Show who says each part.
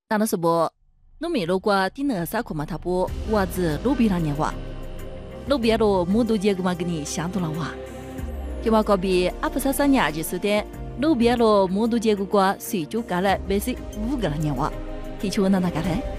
Speaker 1: 打的是不？侬没路过第那啥块嘛？他不，我子路边上年话，路边路木头结个嘛给你想到了哇。今晚隔壁阿不啥啥年就是的，路边路木头结个瓜水就干了，没事5个了年话，提起我那干嘞。